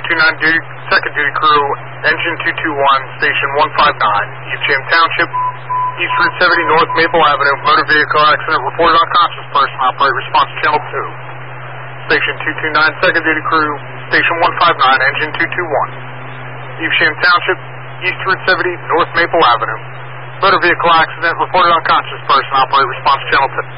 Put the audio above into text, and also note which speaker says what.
Speaker 1: 229 duty, second duty crew, engine 221, station 159, Evesham Township, East Route 70 North Maple Avenue, motor vehicle accident, reported unconscious person, operate response channel 2. Station 229, second duty crew, station 159, engine 221, Evesham Township, East Route 70 North Maple Avenue, motor vehicle accident, reported unconscious person, operate response channel 2.